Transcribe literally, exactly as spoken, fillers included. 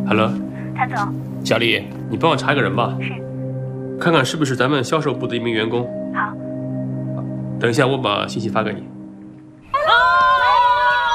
Hello， 谭总。 佳丽，你帮我查一个人吧。 是。 看看是不是咱们销售部的一名员工。 好。 等一下，我把信息发给你。